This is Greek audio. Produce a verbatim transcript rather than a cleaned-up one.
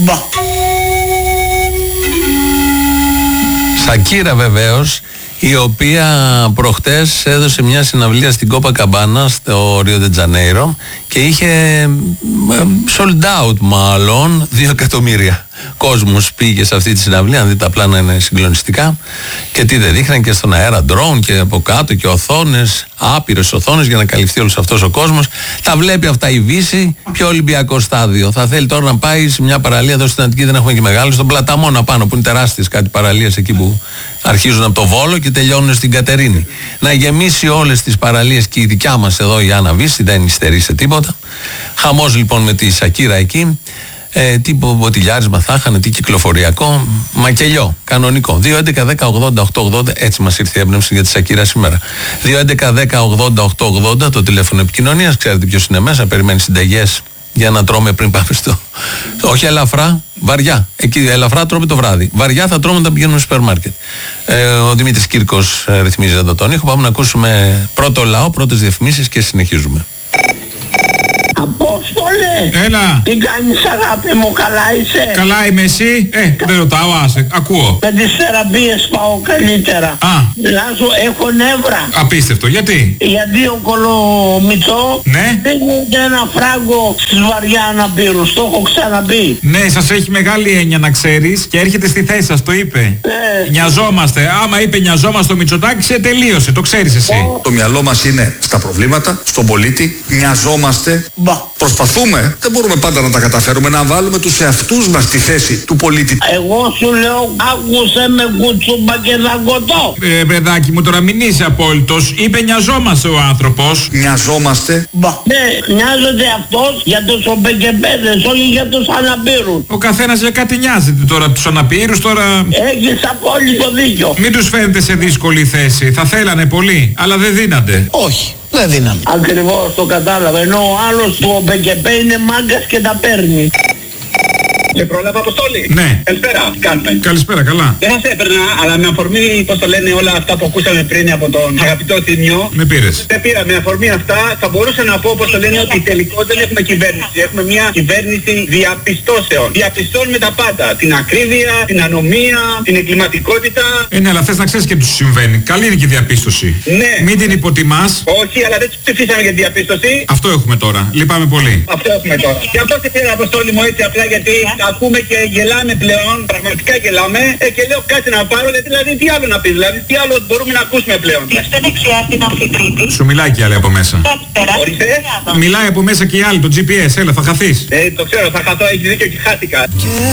Μπα. Σακύρα βεβαίως, η οποία προχτές έδωσε μια συναυλία στην Κόπα Καμπάνα στο Ρίο ντε Τζανέιρο και είχε sold out μάλλον δύο εκατομμύρια κόσμος πήγε σε αυτή τη συναυλία. Αν δείτε, τα πλάνα είναι συγκλονιστικά και τι δεν δείχναν και στον αέρα drone και από κάτω και οθόνες, άπειρες οθόνες για να καλυφθεί όλος αυτός ο κόσμος. Τα βλέπει αυτά η Βύση, πιο Ολυμπιακό στάδιο. Θα θέλει τώρα να πάει σε μια παραλία εδώ στην Αττική, δεν έχουμε και μεγάλη, στον Πλαταμόνα πάνω που είναι τεράστιες κάτι παραλίες εκεί που αρχίζουν από το Βόλο και τελειώνουν στην Κατερίνη. Να γεμίσει όλες τις παραλίες και η δικιά μας εδώ η Άννα Βύση, δεν υστερεί σε τίποτα. Χαμός λοιπόν με τη Σακύρα εκεί. Ε, τι μποτιλιάρισμα θα είχαν, τι κυκλοφοριακό, μακελιό, κανονικό. δύο έντεκα δέκα ογδόντα οκτώ ογδόντα, έτσι μας ήρθε η έμπνευση για τη Σακύρα σήμερα. δύο έντεκα δέκα ογδόντα οκτώ ογδόντα το τηλέφωνο επικοινωνίας, ξέρετε ποιος είναι μέσα, περιμένει συνταγές για να τρώμε πριν πάμε στο. Όχι ελαφρά, βαριά. Εκεί ελαφρά τρώμε το βράδυ. Βαριά θα τρώμε όταν πηγαίνουμε στο σούπερ μάρκετ. Ε, ο Δημήτρης Κύρκος ε, ρυθμίζει εδώ τον ήχο. Πάμε να ακούσουμε πρώτο λαό, πρώτες διαφημίσεις και συνεχίζουμε. Απόστολε! Έλα! Τι κάνεις αγάπη μου, καλά είσαι? Καλά είμαι, εσύ? Ε, Κα... δεν ρωτάω, άσε, ακούω. Με τις θεραπείες πάω καλύτερα. Α! Μιλάζω, έχω νεύρα. Απίστευτο, γιατί? Γιατί ο Κολομητσό ναι. δίνεται ένα φράγκο στις βαριά αναπήρους, το έχω ξαναπεί. Ναι, σας έχει μεγάλη έννοια να ξέρεις και έρχεται στη θέση σας, το είπε. Ναι. Νοιαζόμαστε, άμα είπε νοιαζόμαστε το Μητσοτάκη, σε τελείωσε, το ξέρεις εσύ. Oh. Το μυαλό μας είναι στα προβλήματα, στον πολίτη, νοιαζόμαστε. Μπα. Προσπαθούμε, δεν μπορούμε πάντα να τα καταφέρουμε, να βάλουμε τους εαυτούς μας στη θέση του πολίτη. Εγώ σου λέω, άκουσε με κουτσούμπα και δαγκωτό. Ε, παιδάκι μου, τώρα μην είσαι απόλυτος. Είπε νοιαζόμαστε ο άνθρωπος. Νοιαζόμαστε. Μπα. Ναι, νοιάζεται αυτός για τους οπεκεπέδες, όχι για τους αναπήρους. Ο καθένας για κάτι νοιάζεται τώρα, τους αναπήρους τώρα. Έχεις απόλυτο δίκιο. Μην τους φαίνεται σε δύσκολη θέση. Θα θέλανε πολύ, αλλά δεν δίνανται. Όχι, δεν δίναμε. Ακριβώς το κατάλαβα, ενώ ο άλλος του οπεκεπέ είναι μάγκας και τα παίρνει. Σε πρόλαβα, Αποστόλη. Ναι. Καλησπέρα, τι κάνουμε? Καλησπέρα, καλά. Δεν σας έπαιρνα, αλλά με αφορμή, πώς το λένε, όλα αυτά που ακούσαμε πριν από τον αγαπητό Θήμιο. Με πήρες. Δεν πήρα, με αφορμή αυτά θα μπορούσα να πω, πώς το λένε, ότι τελικώς δεν έχουμε κυβέρνηση. Έχουμε μια κυβέρνηση διαπιστώσεων. Διαπιστώνουμε τα πάντα. Την ακρίβεια, την ανομία, την εγκληματικότητα. Ε, ναι, αλλά θες να ξέρεις και τι σου συμβαίνει. Καλή είναι και η διαπίστωση. Ναι. Μην την υποτιμάς. Όχι, αλλά δεν τους ψηφίσαμε για τη διαπίστωση. Αυτό έχουμε τώρα. Λυπάμαι πολύ. Αυτό έχουμε τώρα. Και αυτό σε πήρα, Αποστόλη μου, έτσι απλά γιατί ακούμε και γελάμε πλέον, πραγματικά γελάμε ε, και λέω κάτι να πάρω, δηλαδή τι άλλο να πει, δηλαδή τι άλλο μπορούμε να ακούσουμε πλέον. Είστε δεξιά στην αμφιτρίτη. Σου μιλάει και άλλη από μέσα. Ορίστε. Μιλάει από μέσα και η άλλη, το τζι πι ες, έλα θα χαθείς. Ε, το ξέρω, θα χαθώ, έχει δίκιο και χάθηκα.